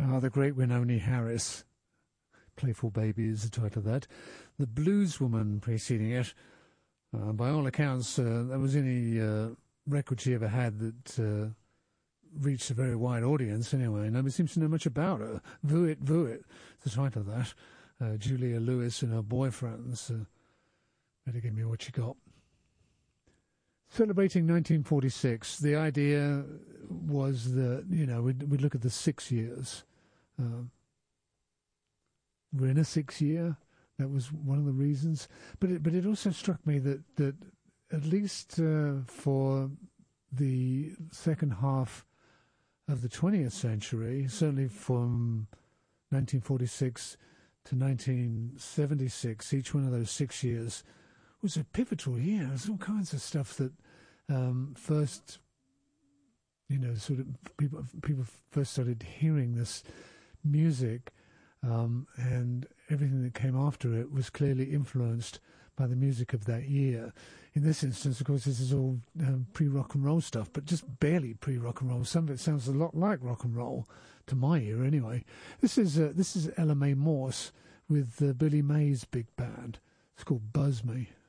The great Wynonie Harris. Playful Baby is the title of that. The Blues Woman preceding it. By all accounts, that was the only record she ever had that reached a very wide audience anyway. Nobody seems to know much about her. Voo It, the title of that. Julia Lewis and her boyfriends. Better give me what you got. Celebrating 1946, the idea was that, we'd look at the 6 years. We're in a 6 year. That was one of the reasons. But it also struck me that at least for the second half of the 20th century, certainly from 1946 to 1976, each one of those 6 years was a pivotal year. There's all kinds of stuff that first, sort of people first started hearing this music, and everything that came after it was clearly influenced by the music of that year. In this instance, of course, this is all pre-rock and roll stuff, but just barely pre-rock and roll. Some of it sounds a lot like rock and roll, to my ear anyway. This is Ella Mae Morse with Billy Mays' big band. It's called Buzz Me.